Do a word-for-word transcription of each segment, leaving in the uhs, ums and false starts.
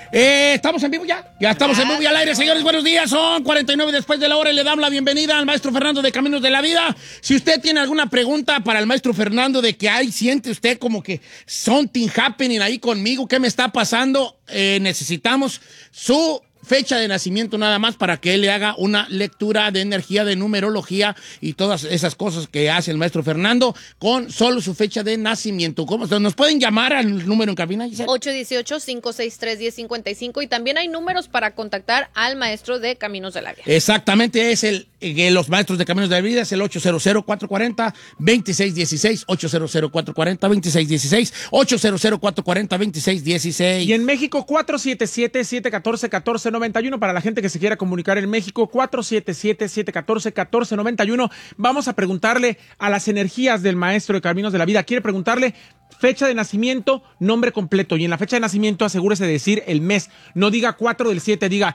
Eh, ¿Estamos en vivo ya? Ya estamos en vivo y al aire, señores. Buenos días. Son cuarenta y nueve después de la hora y le damos la bienvenida al maestro Fernando de Caminos de la Vida. Si usted tiene alguna pregunta para el maestro Fernando de que ay, siente usted como que something happening ahí conmigo, ¿qué me está pasando? Eh, necesitamos su fecha de nacimiento nada más para que él le haga una lectura de energía, de numerología y todas esas cosas que hace el maestro Fernando con solo su fecha de nacimiento. ¿Cómo? ¿Nos pueden llamar al número en cabina, Giselle? ocho uno ocho, cinco seis tres, uno cero cinco cinco y también hay números para contactar al maestro de Caminos de la Vida. Exactamente, es el eh, los maestros de Caminos de la Vida, es el ocho cero cero, cuatro cuatro cero, dos seis uno seis, ocho cero cero, cuatro cuatro cero, dos seis uno seis, ocho cero cero, cuatro cuatro cero, dos seis uno seis. Y en México, cuatro siete siete, siete uno cuatro, uno cuatro noventa y uno para la gente que se quiera comunicar en México, cuatro siete siete, siete uno cuatro, uno cuatro noventa y uno. Vamos a preguntarle a las energías del maestro de Caminos de la Vida. Quiere preguntarle fecha de nacimiento, nombre completo. Y en la fecha de nacimiento asegúrese de decir el mes. No diga cuatro del siete, diga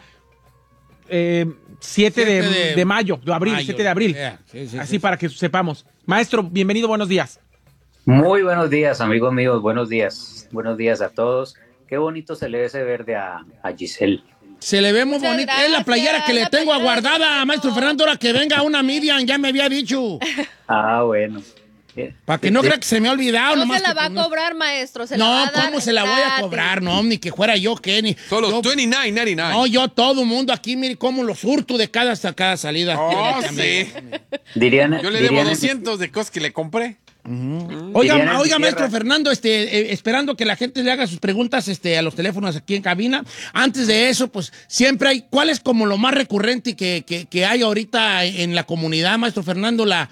eh, siete de, de, de mayo, de abril, mayo, siete de abril. Yeah, sí, sí, Así sí, para sí. que sepamos. Maestro, bienvenido, buenos días. Muy buenos días, amigos míos, buenos días. Buenos días a todos. Qué bonito se le ve ese verde a, a Giselle. Se le ve muy Muchas bonita. gracias, es la playera que le tengo aguardada, maestro no. Fernando, ahora que venga una Miriam, ya me había dicho. Ah, bueno. Para que no sí. crea que se me ha olvidado. No nomás se la que, va a no. cobrar, maestro. Se no, la va a dar ¿cómo se la voy a cobrar? No, ni que fuera yo, Kenny. Solo yo, veintinueve noventa y nueve. No, yo todo el mundo aquí, mire cómo los hurto de cada, cada salida. Oh, sí. Dirían, yo le dirían debo doscientos de cosas que le compré. Uh-huh. Oiga, oiga maestro Fernando, este, eh, esperando que la gente le haga sus preguntas este, a los teléfonos aquí en cabina. Antes de eso, pues siempre hay, ¿cuál es como lo más recurrente que, que, que hay ahorita en la comunidad, maestro Fernando? La,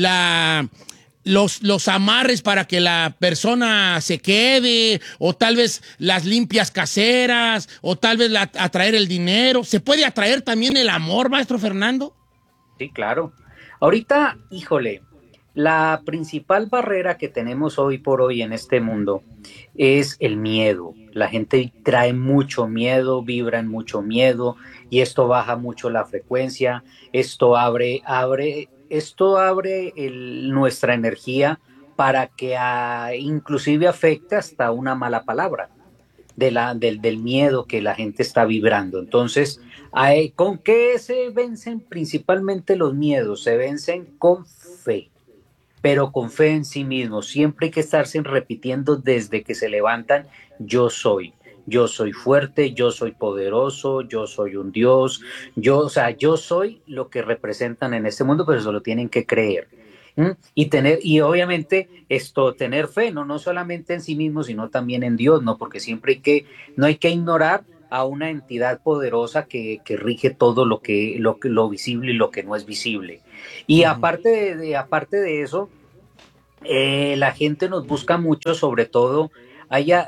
la, los, los amarres para que la persona se quede, o tal vez las limpias caseras, o tal vez la, atraer el dinero. ¿Se puede atraer también el amor, maestro Fernando? Sí, claro. Ahorita, híjole. La principal barrera que tenemos hoy por hoy en este mundo es el miedo. La gente trae mucho miedo, vibra en mucho miedo y esto baja mucho la frecuencia. Esto abre, abre, esto abre el, nuestra energía para que a, inclusive afecte hasta una mala palabra de la, del, del miedo que la gente está vibrando. Entonces, hay, ¿con qué se vencen principalmente los miedos? Se vencen con fe. Pero con fe en sí mismo. Siempre hay que estarse repitiendo desde que se levantan, yo soy, yo soy fuerte, yo soy poderoso, yo soy un Dios, yo, o sea, yo soy lo que representan en este mundo, pero eso lo tienen que creer. ¿Mm? Y tener, y obviamente esto, tener fe, no, no solamente en sí mismo, sino también en Dios, ¿no? Porque siempre hay que, no hay que ignorar a una entidad poderosa que, que rige todo lo que, lo, lo visible y lo que no es visible. Y uh-huh. aparte, de, de, aparte de eso, eh, la gente nos busca mucho, sobre todo, haya,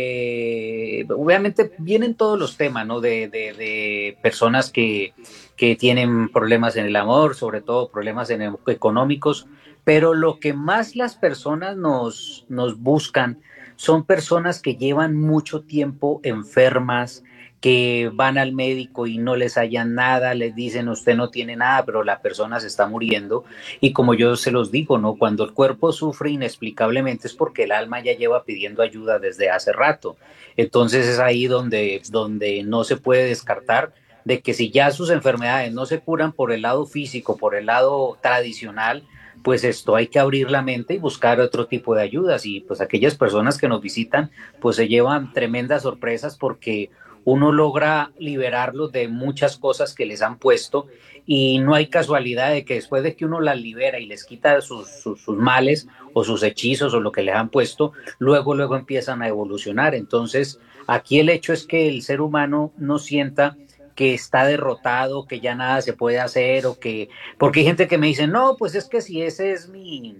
eh, obviamente vienen todos los temas, ¿no? De, de, de personas que, que tienen problemas en el amor, sobre todo problemas en el, económicos, pero lo que más las personas nos, nos buscan son personas que llevan mucho tiempo enfermas, que van al médico y no les hallan nada, les dicen usted no tiene nada, pero la persona se está muriendo. Y como yo se los digo, ¿no? Cuando el cuerpo sufre inexplicablemente es porque el alma ya lleva pidiendo ayuda desde hace rato. Entonces es ahí donde, donde no se puede descartar de que si ya sus enfermedades no se curan por el lado físico, por el lado tradicional, pues esto hay que abrir la mente y buscar otro tipo de ayudas. Y pues aquellas personas que nos visitan, pues se llevan tremendas sorpresas porque uno logra liberarlos de muchas cosas que les han puesto y no hay casualidad de que después de que uno las libera y les quita sus, sus, sus males o sus hechizos o lo que les han puesto, luego, luego empiezan a evolucionar. Entonces, aquí el hecho es que el ser humano no sienta que está derrotado, que ya nada se puede hacer o que... Porque hay gente que me dice, no, pues es que si ese es mi...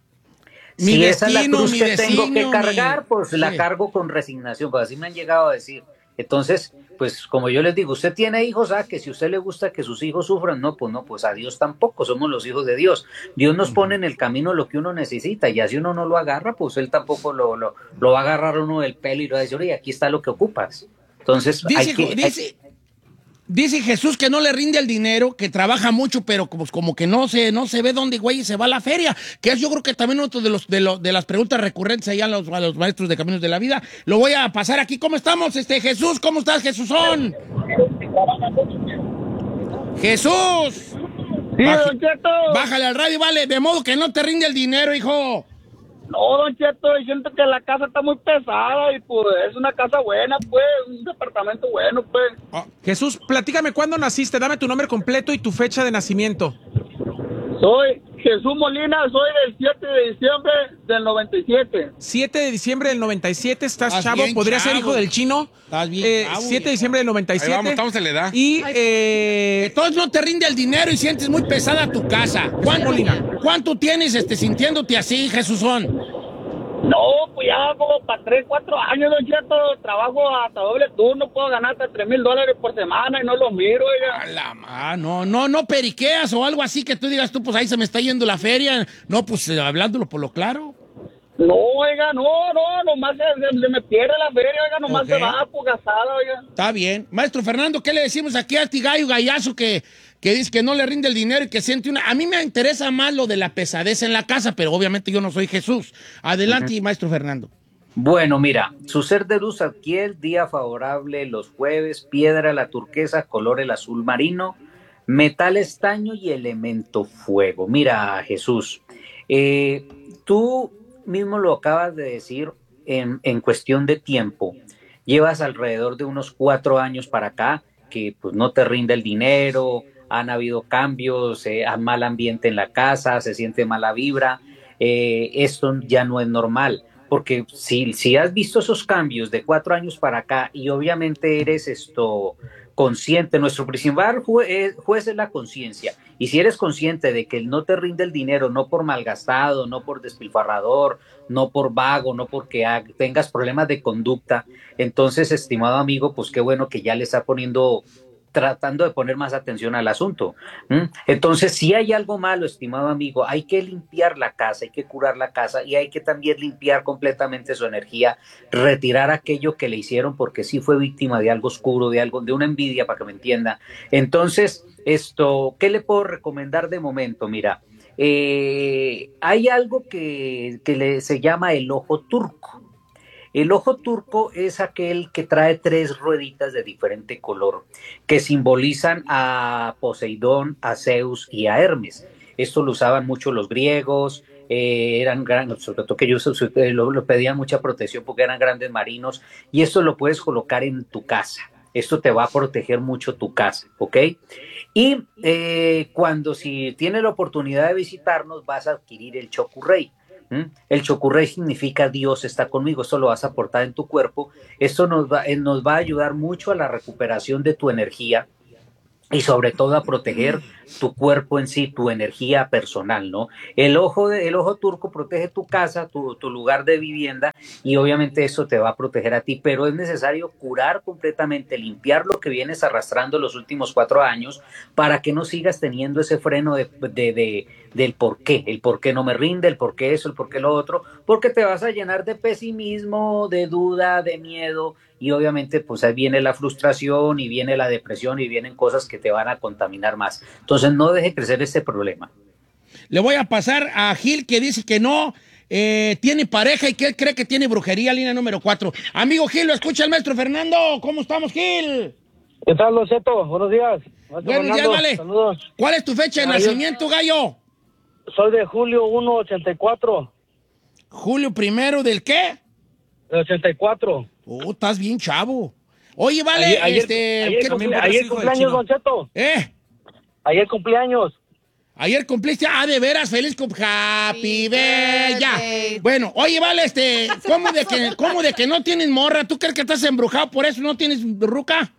Mi si destino, esa es la cruz mi que destino, tengo que cargar, mi... pues sí. la cargo con resignación, pues así me han llegado a decir. Entonces, pues como yo les digo, usted tiene hijos, ah, que si a usted le gusta que sus hijos sufran, no, pues no, pues a Dios tampoco, somos los hijos de Dios. Dios nos pone en el camino lo que uno necesita, y así uno no lo agarra, pues él tampoco lo, lo, lo va a agarrar uno del pelo y lo va a decir, oye, aquí está lo que ocupas. Entonces, dice, hay que... dice, Dice Jesús que no le rinde el dinero, que trabaja mucho, pero como, como que no se, no se ve dónde, güey, se va a la feria. Que es yo creo que también otro de los de, los, de las preguntas recurrentes allá a los, a los maestros de Caminos de la Vida. Lo voy a pasar aquí. ¿Cómo estamos, este Jesús? ¿Cómo estás, Jesúsón? ¡Jesús! Sí, Baja- Don Cheto. Bájale al radio, vale. De modo que no te rinde el dinero, hijo. No, Don Cheto, y siento que la casa está muy pesada y pues es una casa buena, pues, un departamento bueno, pues. Jesús, platícame cuándo naciste, dame tu nombre completo y tu fecha de nacimiento. Soy Jesús Molina, soy del siete de diciembre del noventa y siete. siete de diciembre del noventa y siete, estás Estás chavo, bien podría chavo. ser hijo del chino. Estás bien Eh, chavo, siete de viejo. diciembre del noventa y Ahí vamos, siete. estamos en la edad. Y eh, Entonces no te rinde el dinero y sientes muy pesada tu casa. ¿Cuánto, Molina. ¿cuánto tienes este, sintiéndote así, Jesúsón? No, pues ya como para tres, cuatro años, Don Cheto, trabajo hasta doble turno, puedo ganar hasta tres mil dólares por semana y no lo miro, oiga. A la ma- no, no, no periqueas o algo así que tú digas tú, pues ahí se me está yendo la feria. No, pues eh, hablándolo por lo claro. No, oiga, no, no, nomás se, se- se me pierde la feria, oiga, nomás Ok. se va por gastada, oiga. Está bien. Maestro Fernando, ¿qué le decimos aquí a este gallo gallazo que, que dice que no le rinde el dinero y que siente una... A mí me interesa más lo de la pesadez en la casa, pero obviamente yo no soy Jesús. Adelante, uh-huh. Maestro Fernando. Bueno, mira, su ser de luz adquiere el día favorable los jueves, piedra la turquesa, color el azul marino, metal estaño y elemento fuego. Mira, Jesús, eh, tú mismo lo acabas de decir en, en cuestión de tiempo. Llevas alrededor de unos cuatro años para acá que pues no te rinde el dinero, han habido cambios, eh, hay mal ambiente en la casa, se siente mala vibra. Eh, esto ya no es normal, porque si, si has visto esos cambios de cuatro años para acá y obviamente eres esto consciente, nuestro principal juez, juez es la conciencia, y si eres consciente de que no te rinde el dinero, no por malgastado, no por despilfarrador, no por vago, no porque ha, tengas problemas de conducta, entonces, estimado amigo, pues qué bueno que ya le está poniendo, tratando de poner más atención al asunto. ¿Mm? Entonces, si hay algo malo, estimado amigo, hay que limpiar la casa, hay que curar la casa y hay que también limpiar completamente su energía, retirar aquello que le hicieron porque sí fue víctima de algo oscuro, de algo, de una envidia, para que me entienda. Entonces, esto, ¿qué le puedo recomendar de momento? Mira, eh, hay algo que, que le, se llama el ojo turco. El ojo turco es aquel que trae tres rueditas de diferente color que simbolizan a Poseidón, a Zeus y a Hermes. Esto lo usaban mucho los griegos, eh, eran grandes, sobre todo que ellos eh, lo, lo pedían mucha protección porque eran grandes marinos, y esto lo puedes colocar en tu casa. Esto te va a proteger mucho tu casa, ¿ok? Y eh, cuando si tienes la oportunidad de visitarnos vas a adquirir el Chokurei. ¿Mm? El Chokurei significa Dios está conmigo, esto lo vas a aportar en tu cuerpo, esto nos va, eh, nos va a ayudar mucho a la recuperación de tu energía y sobre todo a proteger tu cuerpo en sí, tu energía personal, ¿no? El ojo, de, el ojo turco protege tu casa, tu, tu lugar de vivienda y obviamente eso te va a proteger a ti, pero es necesario curar completamente, limpiar lo que vienes arrastrando los últimos cuatro años para que no sigas teniendo ese freno de, de, de, del por qué, el por qué no me rinde, el por qué eso, el por qué lo otro, porque te vas a llenar de pesimismo, de duda, de miedo y obviamente pues ahí viene la frustración y viene la depresión y vienen cosas que te van a contaminar más. Entonces no deje crecer este problema. Le voy a pasar a Gil que dice que no eh, tiene pareja y que él cree que tiene brujería, línea número cuatro. Amigo Gil, lo escucha el maestro Fernando. ¿Cómo estamos, Gil? ¿Qué tal, Loceto? Buenos días. Maestro Buenos días, Fernando, vale. saludos. ¿Cuál es tu fecha de Ah, nacimiento, yo- gallo? Soy de julio uno, ochenta y cuatro. Julio primero del qué? De ochenta y cuatro. Oh, estás bien chavo. Oye, vale, Ayer, ayer, este... ayer, ¿qué- cumple- podrás ayer hijo del cumpleaños, chino. Don Cheto. ¿Eh? Ayer cumpleaños. Ayer cumpliste, ah, de veras, feliz cum- Happy Happy Birthday. Ya. birthday. Bueno, oye, vale, este, ¿cómo de que, cómo de que no tienes morra? ¿Tú crees que estás embrujado por eso no tienes ruca?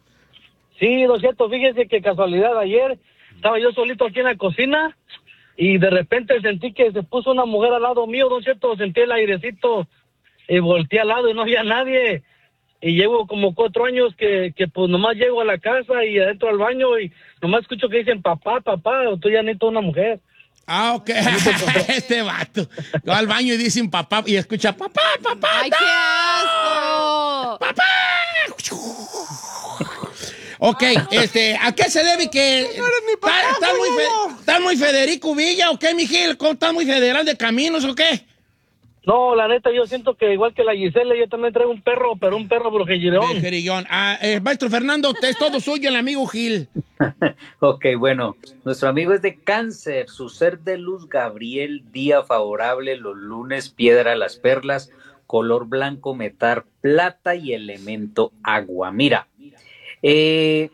Sí, Don Cheto, fíjese que casualidad ayer estaba yo solito aquí en la cocina y de repente sentí que se puso una mujer al lado mío, Don Cheto, sentí el airecito y volteé al lado y no había nadie. Y llevo como cuatro años que, que pues nomás llego a la casa y adentro al baño y nomás escucho que dicen papá, papá, tú ya necesitas una mujer. Ah, ok. Este vato. Va al baño y dicen papá y escucha papá, papá. ¡Ay, qué asco! ¡Papá! Ok, este, ¿a qué se debe que... No eres mi papá, ¿Estás muy, Julio. fe- ¿Estás muy Federico Villa o qué, Miguel? ¿Estás muy federal de caminos o qué? No, la neta, yo siento que igual que la Gisela, yo también traigo un perro, pero un perro brujegileón. De Jerillón. Ah, eh, maestro Fernando, es todo suyo el amigo Gil. Ok, bueno, nuestro amigo es de Cáncer, su ser de luz Gabriel, día favorable, los lunes, piedra, las perlas, color blanco, metal, plata y elemento agua. Mira, eh,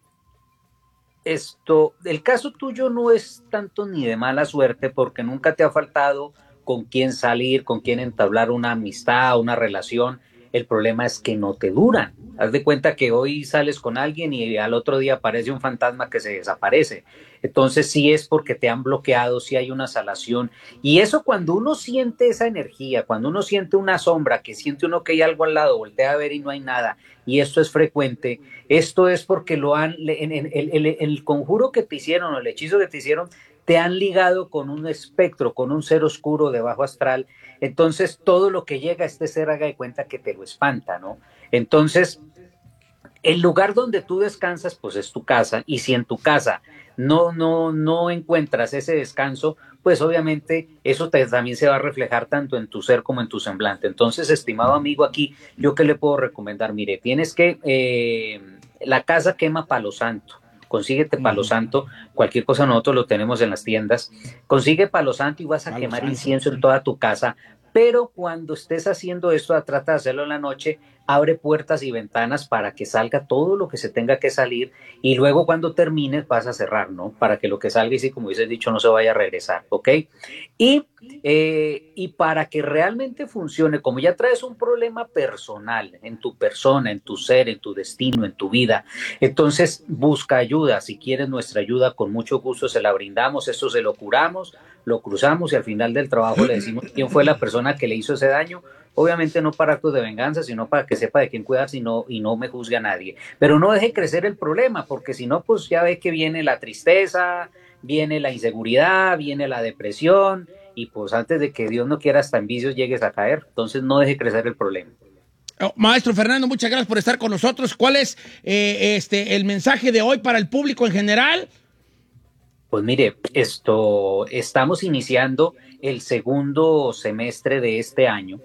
esto, el caso tuyo no es tanto ni de mala suerte porque nunca te ha faltado con quién salir, con quién entablar una amistad, una relación. El problema es que no te duran. Haz de cuenta que hoy sales con alguien y al otro día aparece un fantasma que se desaparece. Entonces sí es porque te han bloqueado, sí hay una salación. Y eso cuando uno siente esa energía, cuando uno siente una sombra, que siente uno que hay algo al lado, voltea a ver y no hay nada, y esto es frecuente, esto es porque lo han, en, en, en, el, el conjuro que te hicieron o el hechizo que te hicieron, te han ligado con un espectro, con un ser oscuro de bajo astral. Entonces todo lo que llega a este ser haga de cuenta que te lo espanta, ¿no? Entonces el lugar donde tú descansas pues es tu casa, y si en tu casa no, no, no encuentras ese descanso, pues obviamente eso te, también se va a reflejar tanto en tu ser como en tu semblante. Entonces, estimado amigo, aquí yo qué le puedo recomendar, mire, tienes que, eh, la casa quema palo santo. Consíguete palo santo, cualquier cosa nosotros lo tenemos en las tiendas, consigue palo santo y vas a Palo quemar santo. incienso en toda tu casa, pero cuando estés haciendo esto, trata de hacerlo en la noche, abre puertas y ventanas para que salga todo lo que se tenga que salir, y luego cuando termines vas a cerrar, ¿no? Para que lo que salga, y sí, como dices dicho, no se vaya a regresar, ¿ok? Y, eh, y para que realmente funcione, como ya traes un problema personal en tu persona, en tu ser, en tu destino, en tu vida, entonces busca ayuda. Si quieres nuestra ayuda, con mucho gusto se la brindamos. Esto se lo curamos, lo cruzamos y al final del trabajo le decimos quién fue la persona que le hizo ese daño. Obviamente no para actos de venganza, sino para que sepa de quién cuidarse y no, y no me juzgue a nadie. Pero no deje crecer el problema, porque si no, pues ya ve que viene la tristeza, viene la inseguridad, viene la depresión, y pues antes de que Dios no quiera, hasta en vicios llegues a caer. Entonces no deje crecer el problema. Oh, maestro Fernando, muchas gracias por estar con nosotros. ¿Cuál es eh, este, el mensaje de hoy para el público en general? Pues mire, esto, estamos iniciando el segundo semestre de este año.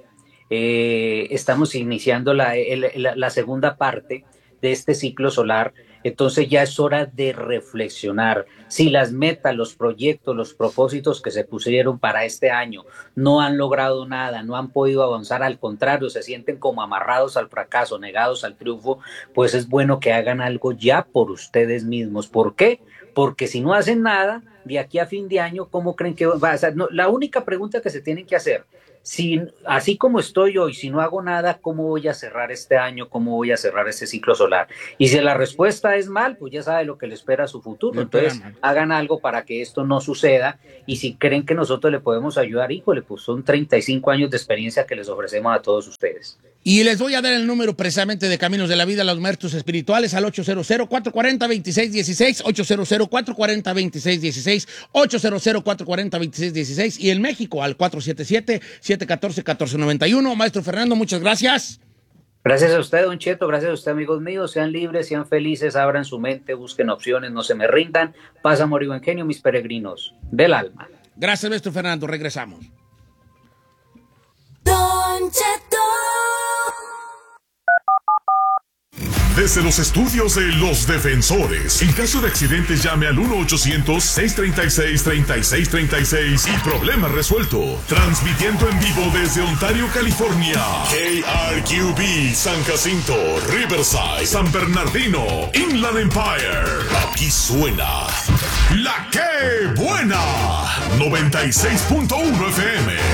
Eh, estamos iniciando la, el, la, la segunda parte de este ciclo solar. Entonces ya es hora de reflexionar. Si las metas, los proyectos, los propósitos que se pusieron para este año no han logrado nada, no han podido avanzar, al contrario, se sienten como amarrados al fracaso, negados al triunfo, pues es bueno que hagan algo ya por ustedes mismos. ¿Por qué? Porque si no hacen nada, de aquí a fin de año, ¿cómo creen que va a ser? No, la única pregunta que se tienen que hacer, si, así como estoy hoy, si no hago nada, ¿cómo voy a cerrar este año? ¿Cómo voy a cerrar este ciclo solar? Y si la respuesta es mal, pues ya sabe lo que le espera a su futuro. Entonces, hagan algo para que esto no suceda. Y si creen que nosotros le podemos ayudar, híjole, pues son treinta y cinco años de experiencia que les ofrecemos a todos ustedes. Y les voy a dar el número precisamente de Caminos de la Vida, los maestros espirituales, al ocho cero cero, cuatro cuatro cero, dos seis uno seis, ocho cero cero, cuatro cuatro cero, dos seis uno seis, ocho cero cero, cuatro cuatro cero, dos seis uno seis, y en México al cuatro siete siete, siete uno cuatro, uno cuatro nueve uno. Maestro Fernando, muchas gracias. Gracias a usted, don Cheto, gracias a usted, amigos míos. Sean libres, sean felices, abran su mente, busquen opciones, no se me rindan. Paz, amor y buen genio, mis peregrinos del alma. Gracias, maestro Fernando. Regresamos. Don Cheto. Desde los estudios de Los Defensores, en caso de accidentes llame al uno ochocientos, seis treinta y seis, treinta y seis treinta y seis y problema resuelto. Transmitiendo en vivo desde Ontario, California. K R Q B, San Jacinto, Riverside, San Bernardino, Inland Empire. Aquí suena La Que Buena, noventa y seis punto uno F M.